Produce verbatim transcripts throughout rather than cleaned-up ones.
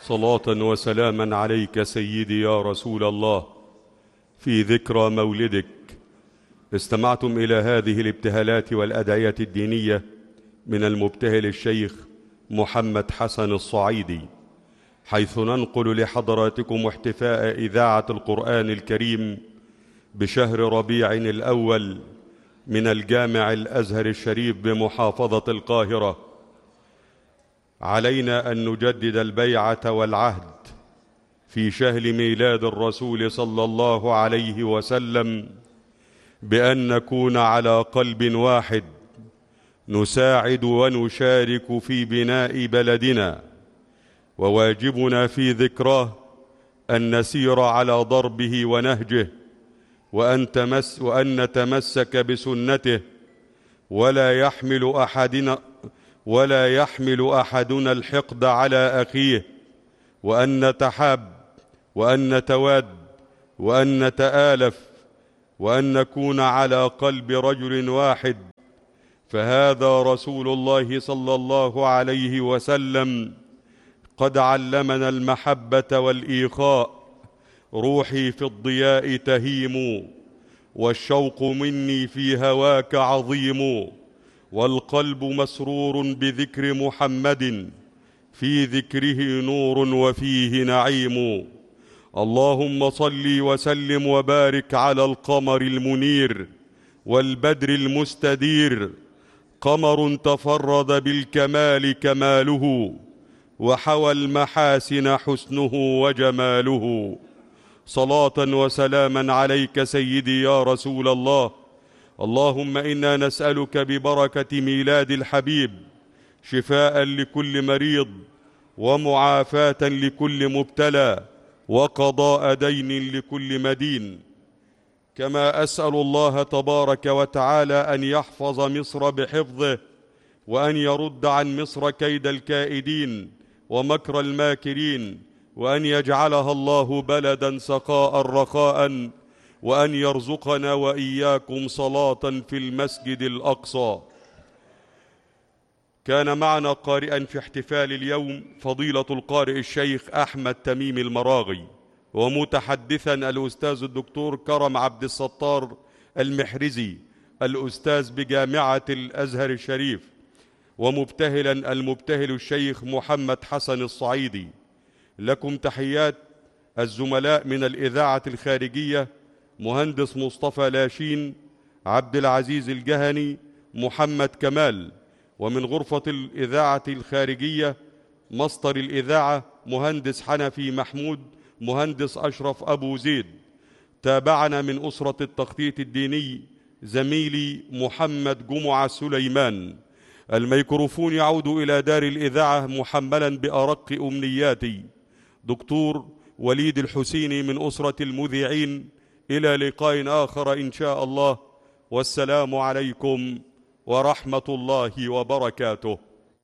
صلاة وسلاما عليك سيدي يا رسول الله. في ذكرى مولدك استمعتم إلى هذه الابتهالات والأدعية الدينية من المبتهل الشيخ محمد حسن الصعيدي، حيث ننقل لحضراتكم احتفاء إذاعة القرآن الكريم بشهر ربيع الأول من الجامع الأزهر الشريف بمحافظة القاهرة. علينا أن نجدد البيعة والعهد في شهر ميلاد الرسول صلى الله عليه وسلم بأن نكون على قلب واحد، نساعد ونشارك في بناء بلدنا، وواجبنا في ذكراه أن نسير على ضربه ونهجه، وأن, تمس وأن نتمسك بسنته، ولا يحمل أحدنا ولا يحمل أحدنا الحقد على أخيه، وأن نتحاب وأن نتواد وأن نتآلف، وأن نكون على قلب رجل واحد. فهذا رسول الله صلى الله عليه وسلم قد علمنا المحبة والإيخاء. روحي في الضياء تهيم، والشوق مني في هواك عظيم، والقلب مسرور بذكر محمد، في ذكره نور وفيه نعيم. اللهم صل وسلم وبارك على القمر المنير والبدر المستدير، قمر تفرد بالكمال كماله، وحوى المحاسن حسنه وجماله. صلاة وسلاما عليك سيدي يا رسول الله. اللهم إنا نسألك ببركة ميلاد الحبيب شفاء لكل مريض، ومعافاة لكل مبتلى، وقضاء دين لكل مدين. كما أسأل الله تبارك وتعالى أن يحفظ مصر بحفظه، وأن يرد عن مصر كيد الكائدين ومكر الماكرين، وأن يجعلها الله بلدا سخاء رخاء، وأن يرزقنا وإياكم صلاة في المسجد الأقصى. كان معنا قارئا في احتفال اليوم فضيلة القارئ الشيخ أحمد تميم المراغي، ومتحدثا الأستاذ الدكتور كرم عبد الستار المحرزي الأستاذ بجامعة الأزهر الشريف، ومبتهلا المبتهل الشيخ محمد حسن الصعيدي. لكم تحيات الزملاء من الإذاعة الخارجية: مهندس مصطفى لاشين، عبد العزيز الجهني، محمد كمال. ومن غرفة الإذاعة الخارجية مصدر الإذاعة مهندس حنفي محمود، مهندس أشرف أبو زيد. تابعنا من أسرة التخطيط الديني زميلي محمد جمعة سليمان. الميكروفون يعود إلى دار الإذاعة محملا بأرق أمنياتي دكتور وليد الحسيني من أسرة المذيعين. إلى لقاء آخر إن شاء الله، والسلام عليكم ورحمة الله وبركاته.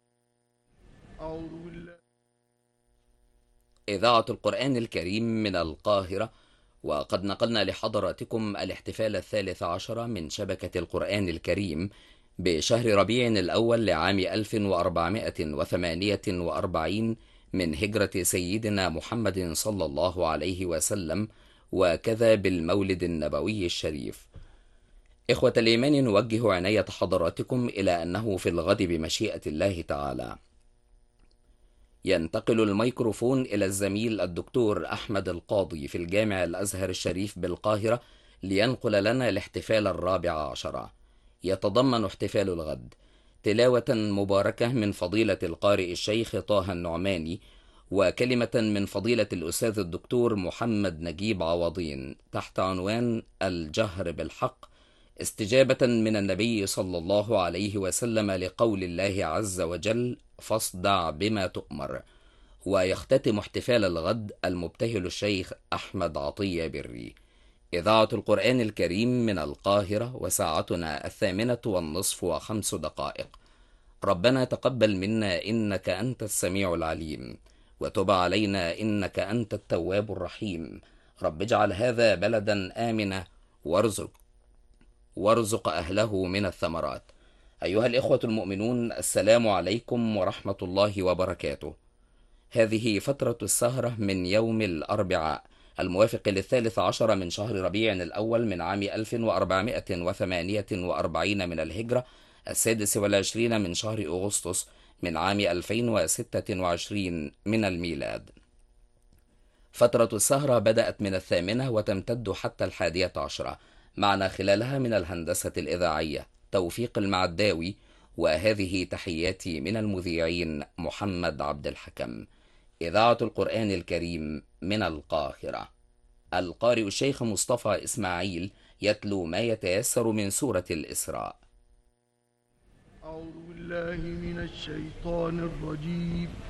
إذاعة القرآن الكريم من القاهرة، وقد نقلنا لحضراتكم الاحتفال الثالث عشر من شبكة القرآن الكريم بشهر ربيع الأول لعام ألف وأربعمائة وثمانية وأربعين من هجرة سيدنا محمد صلى الله عليه وسلم، وكذا بالمولد النبوي الشريف. إخوة الإيمان، نوجه عناية حضراتكم إلى أنه في الغد بمشيئة الله تعالى ينتقل الميكروفون إلى الزميل الدكتور أحمد القاضي في الجامع الأزهر الشريف بالقاهرة لينقل لنا الاحتفال الرابع عشر. يتضمن احتفال الغد تلاوة مباركة من فضيلة القارئ الشيخ طه النعماني، وكلمة من فضيلة الأستاذ الدكتور محمد نجيب عوضين تحت عنوان الجهر بالحق، استجابة من النبي صلى الله عليه وسلم لقول الله عز وجل: فاصدع بما تؤمر. ويختتم احتفال الغد المبتهل الشيخ أحمد عطية بري. إذاعة القرآن الكريم من القاهرة، وساعتنا الثامنة والنصف وخمس دقائق. ربنا تقبل منا إنك أنت السميع العليم، وتب علينا إنك أنت التواب الرحيم. رب اجعل هذا بلدا آمنا، وارزق وارزق أهله من الثمرات. أيها الإخوة المؤمنون، السلام عليكم ورحمة الله وبركاته. هذه فترة السهرة من يوم الأربعاء الموافق للثالث عشر من شهر ربيع الأول من عام ألف وأربعمائة وثمانية وأربعين من الهجرة، السادس والعشرين من شهر أغسطس من عام ألفين وستة وعشرين من الميلاد. فترة السهرة بدأت من الثامنة وتمتد حتى الحادية عشرة، معنا خلالها من الهندسة الإذاعية توفيق المعداوي، وهذه تحياتي من المذيعين محمد عبد الحكم. إذاعة القرآن الكريم من القاهرة. القارئ الشيخ مصطفى إسماعيل يتلو ما يتيسر من سورة الإسراء. أعوذ بالله من الشيطان الرجيم.